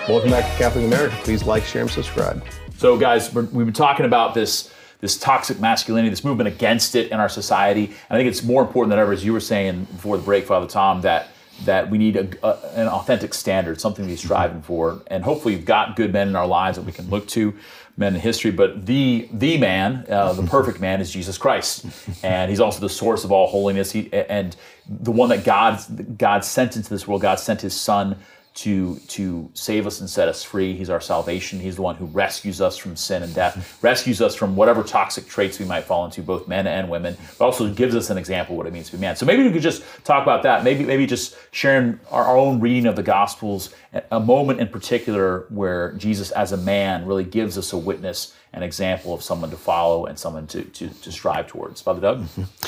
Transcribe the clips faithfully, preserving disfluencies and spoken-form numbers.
Welcome back to Catholic America. Please like, share, and subscribe. So, guys, we're, we've been talking about this this toxic masculinity, this movement against it in our society. And I think it's more important than ever, as you were saying before the break, Father Tom, that that we need a, a, an authentic standard, something to be striving for. And hopefully we've got good men in our lives that we can look to, men in history. But the the man, uh, the perfect man, is Jesus Christ. And he's also the source of all holiness. He, and the one that God, God sent into this world, God sent his son to to save us and set us free. He's our salvation. He's the one who rescues us from sin and death, rescues us from whatever toxic traits we might fall into, both men and women, but also gives us an example of what it means to be man. So maybe we could just talk about that. Maybe maybe just sharing our, our own reading of the Gospels, a moment in particular where Jesus as a man really gives us a witness, an example of someone to follow and someone to to, to strive towards. Father Doug?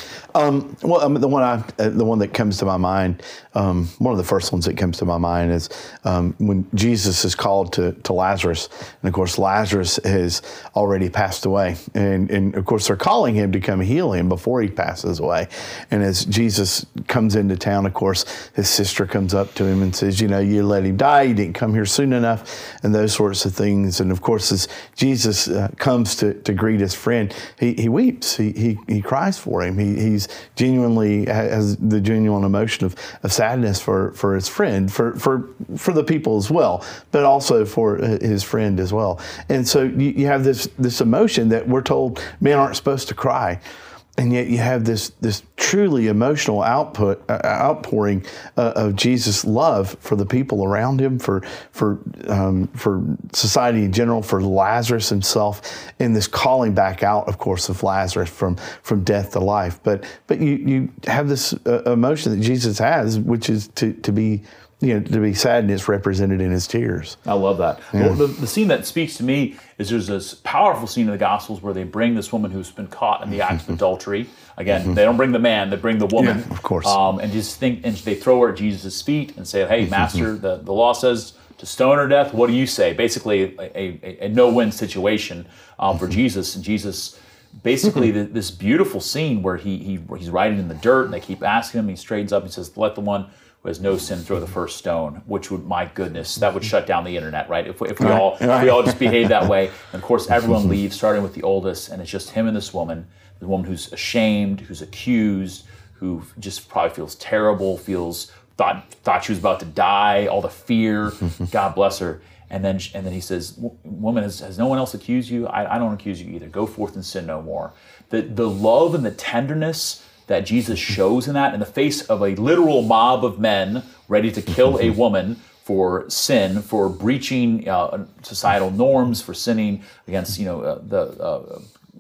Um, well, um, the one I, uh, the one that comes to my mind, um, one of the first ones that comes to my mind is um, when Jesus is called to, to Lazarus, and of course Lazarus has already passed away, and, and of course they're calling him to come heal him before he passes away. And as Jesus comes into town, of course his sister comes up to him and says, "You know, you let him die. You didn't come here soon enough," and those sorts of things. And of course, as Jesus uh, comes to, to greet his friend, he, he weeps. He, he he cries for him. He he's genuinely has the genuine emotion of, of sadness for, for his friend, for, for for the people as well, but also for his friend as well. And so you, you have this this emotion that we're told men aren't supposed to cry. And yet you have this this truly emotional output uh, outpouring uh, of Jesus' love for the people around him, for for um, for society in general, for Lazarus himself, and this calling back out, of course, of Lazarus from from death to life. But but you you have this uh, emotion that Jesus has, which is to to be. You know, to be sad, and it's represented in his tears. I love that. Yeah. Well, the, the scene that speaks to me is there's this powerful scene in the Gospels where they bring this woman who's been caught in the act of adultery. Again, mm-hmm. They don't bring the man, they bring the woman. Yeah, of course. Um, and just think, and they throw her at Jesus' feet and say, "Hey, Master, the, the law says to stone her to death. What do you say?" Basically, a, a, a no-win situation um, for Jesus. And Jesus, basically, the, this beautiful scene where he, he he's riding in the dirt, and they keep asking him. He straightens up and says, "Let the one who has no sin throw the first stone," which would, my goodness, that would shut down the internet, right? If, if we Right, all right. if we all just behave that way. And of course, everyone leaves, starting with the oldest, and it's just him and this woman, the woman who's ashamed, who's accused, who just probably feels terrible, feels thought thought she was about to die, all the fear. God bless her. And then and then he says, "Woman, has, has no one else accused you? I, I don't accuse you either. Go forth and sin no more." The the love and the tenderness that Jesus shows in that, in the face of a literal mob of men ready to kill a woman for sin, for breaching uh, societal norms, for sinning against, you know, uh, the uh,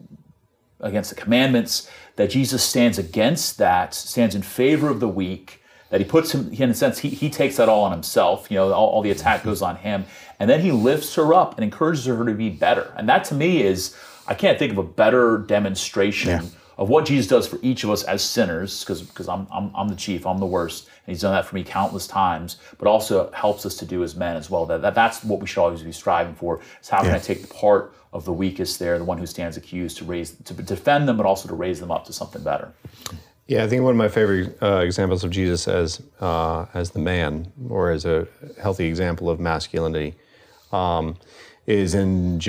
against the commandments, that Jesus stands against that, stands in favor of the weak, that he puts him, in a sense, he, he takes that all on himself, you know, all, all the attack goes on him, and then he lifts her up and encourages her to be better. And that to me is, I can't think of a better demonstration yeah. of what Jesus does for each of us as sinners, because because I'm, I'm I'm the chief, I'm the worst, and he's done that for me countless times, but also helps us to do as men as well. That, that That's what we should always be striving for, is how can yeah. I take the part of the weakest there, the one who stands accused, to raise, to defend them, but also to raise them up to something better. Yeah, I think one of my favorite uh, examples of Jesus as uh, as the man, or as a healthy example of masculinity, um, is in